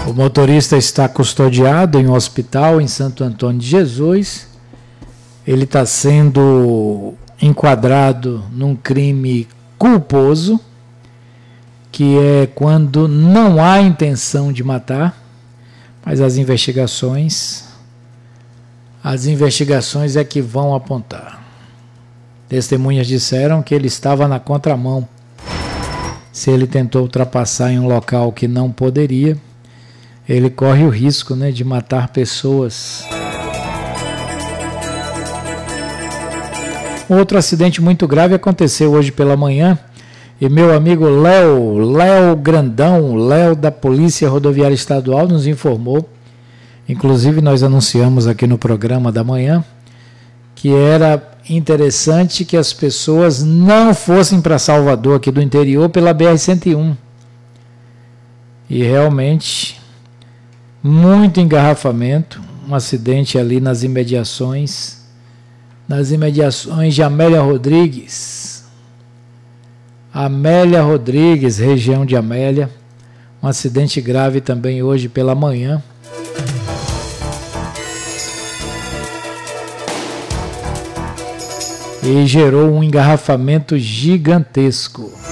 O motorista está custodiado em um hospital em Santo Antônio de Jesus. Ele está sendo enquadrado num crime culposo, que é quando não há intenção de matar, mas as investigações é que vão apontar. Testemunhas disseram que ele estava na contramão. Se ele tentou ultrapassar em um local que não poderia, ele corre o risco, né, de matar pessoas. Outro acidente muito grave aconteceu hoje pela manhã e meu amigo Léo Grandão, Léo da Polícia Rodoviária Estadual, nos informou, inclusive nós anunciamos aqui no programa da manhã, que era interessante que as pessoas não fossem para Salvador, aqui do interior, pela BR-101. E realmente, muito engarrafamento, um acidente ali nas imediações de Amélia Rodrigues, região de Amélia, um acidente grave também hoje pela manhã. E gerou um engarrafamento gigantesco.